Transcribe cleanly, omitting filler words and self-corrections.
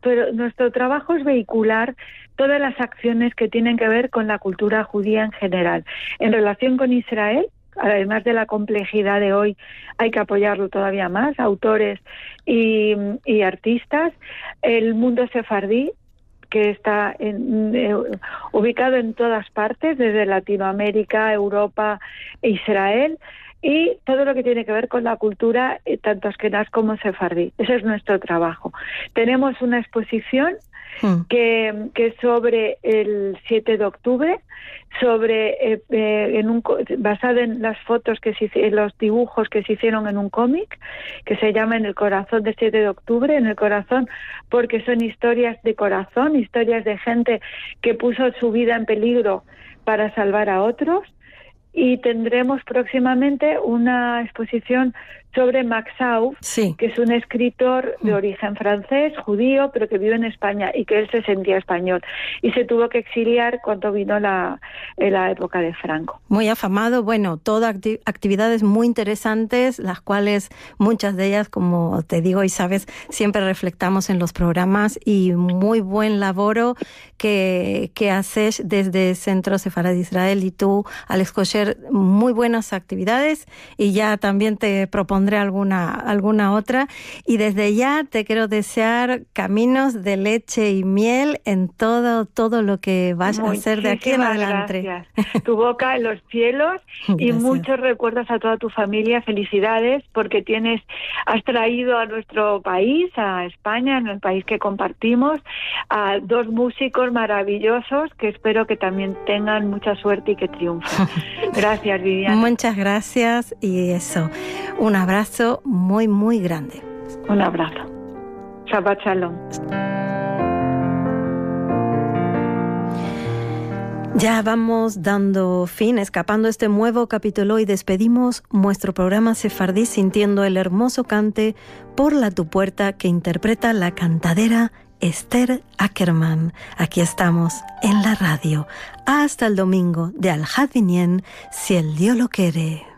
pero nuestro trabajo es vehicular todas las acciones que tienen que ver con la cultura judía en general. En relación con Israel, además de la complejidad de hoy, hay que apoyarlo todavía más, autores y artistas. El mundo sefardí, que está ubicado en todas partes, desde Latinoamérica, Europa e Israel, y todo lo que tiene que ver con la cultura, tanto askenaz como sefardí. Ese es nuestro trabajo. Tenemos una exposición que es sobre el 7 de octubre, basada en las fotos en los dibujos que se hicieron en un cómic que se llama En el corazón del 7 de octubre, en el corazón porque son historias de corazón, historias de gente que puso su vida en peligro para salvar a otros. Y tendremos próximamente una exposición sobre Max Aub, que es un escritor de origen francés, judío, pero que vive en España y que él se sentía español y se tuvo que exiliar cuando vino la época de Franco. Muy afamado, bueno, todas actividades muy interesantes, las cuales muchas de ellas, como te digo y sabes, siempre reflectamos en los programas, y muy buen laboro que haces desde Centro Sefarad Israel, y tú, Alex Kosher, muy buenas actividades, y ya también te propondré alguna otra, y desde ya te quiero desear caminos de leche y miel en todo lo que vas a hacer de aquí en adelante. Gracias. Tu boca en los cielos y muchos recuerdos a toda tu familia. Felicidades porque has traído a nuestro país, a España, en el país que compartimos, a dos músicos maravillosos que espero que también tengan mucha suerte y que triunfen. Gracias, Viviana. Muchas gracias, y eso, un abrazo muy, muy grande. Un abrazo. Shabbat Shalom. Ya vamos dando fin, escapando este nuevo capítulo, y despedimos nuestro programa sefardí sintiendo el hermoso cante Por la tu puerta que interpreta la cantadera Esther Ackerman. Aquí estamos en la radio. Hasta el domingo de Al Had Binyan, si el Dios lo quiere.